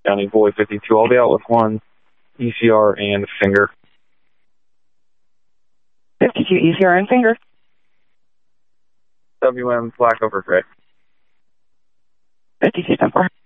County, Boy 52. I'll be out with one ECR and finger. 52 ECR and finger. WM black over gray. 52 10-4.